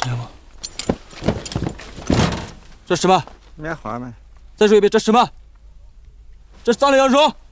看我，这是什么？ 棉花嘛。 再说一遍，这是什么？这是脏的羊肉。